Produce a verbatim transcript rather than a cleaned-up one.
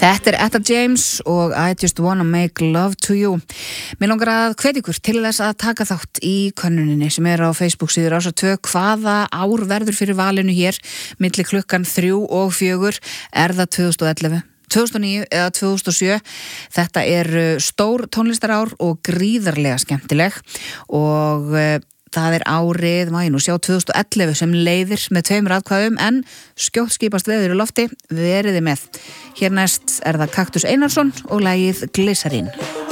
Þetta er Etta James og I just wanna make love to you. Mér langar að hvetja ykkur til þess að taka þátt í könnuninni sem er á Facebook síður Rásar tvö. Hvaða ár verður fyrir valinu hér milli klukkan þrjú og fjögur? Er það tvö þúsund og ellefu? tvö þúsund og níu eða tvö þúsund og sjö. Þetta er stór tónlistarár og gríðarlega skemmtileg og það er árið, má ég nú sjá, tvö þúsund og ellefu sem leiðir með tveimur atkvæðum en skjótt skipast veður í lofti, veriði með. Hér næst er það Kaktus Einarsson og lagið Glycerin.